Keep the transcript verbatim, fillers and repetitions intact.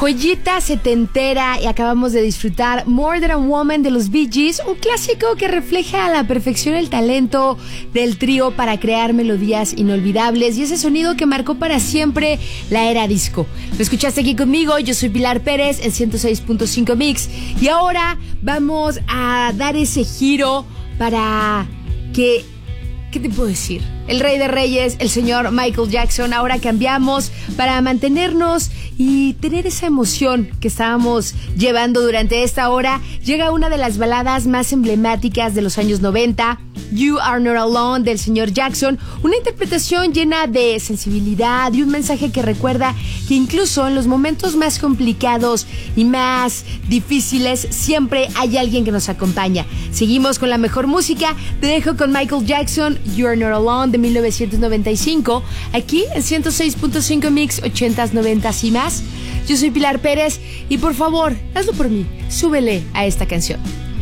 Joyita setentera, y acabamos de disfrutar More Than a Woman de los Bee Gees, un clásico que refleja a la perfección el talento del trío para crear melodías inolvidables y ese sonido que marcó para siempre la era disco. Lo escuchaste aquí conmigo, yo soy Pilar Pérez en ciento seis punto cinco Mix y ahora vamos a dar ese giro para que... ¿Qué te puedo decir? El rey de reyes, el señor Michael Jackson. Ahora cambiamos para mantenernos y tener esa emoción que estábamos llevando durante esta hora. Llega una de las baladas más emblemáticas de los años noventa, You Are Not Alone, del señor Jackson. Una interpretación llena de sensibilidad y un mensaje que recuerda que incluso en los momentos más complicados y más difíciles siempre hay alguien que nos acompaña. Seguimos con la mejor música. Te dejo con Michael Jackson, You Are Not Alone, de mil novecientos noventa y cinco, aquí en ciento seis punto cinco Mix, ochentas, noventas y más. Yo soy Pilar Pérez y por favor, hazlo por mí, súbele a esta canción.